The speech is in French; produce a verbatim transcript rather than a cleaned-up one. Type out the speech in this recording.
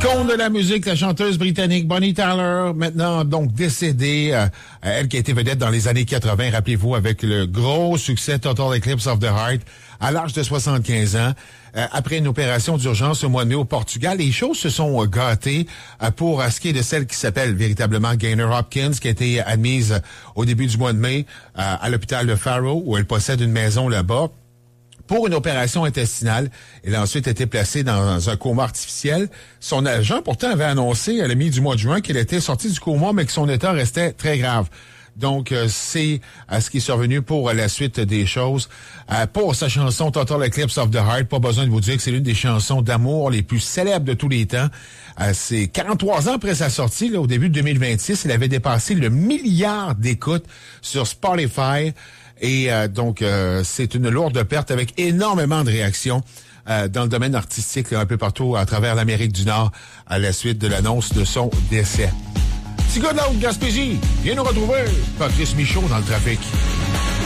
Icône de la musique, la chanteuse britannique Bonnie Tyler, maintenant donc décédée, euh, elle qui a été vedette dans les années quatre-vingts, rappelez-vous, avec le gros succès Total Eclipse of the Heart, à l'âge de soixante-quinze ans. Euh, après une opération d'urgence au mois de mai au Portugal, les choses se sont euh, gâtées euh, pour euh, ce qui est de celle qui s'appelle véritablement Gaynor Hopkins, qui a été admise euh, au début du mois de mai euh, à l'hôpital de Faro, où elle possède une maison là-bas, pour une opération intestinale. Elle a ensuite été placée dans un coma artificiel. Son agent, pourtant, avait annoncé à la mi du mois de juin qu'elle était sortie du coma, mais que son état restait très grave. Donc, euh, c'est euh, ce qui est survenu pour euh, la suite des choses. Euh, pour sa chanson Total Eclipse of the Heart, pas besoin de vous dire que c'est l'une des chansons d'amour les plus célèbres de tous les temps. Euh, c'est quarante-trois ans après sa sortie, là, au début de deux mille vingt-six, elle avait dépassé le milliard d'écoutes sur Spotify. Et euh, donc, euh, c'est une lourde perte avec énormément de réactions euh, dans le domaine artistique, là, un peu partout à travers l'Amérique du Nord à la suite de l'annonce de son décès. Petit gars de la Haute-Gaspésie, viens nous retrouver, Patrice Michaud dans le trafic.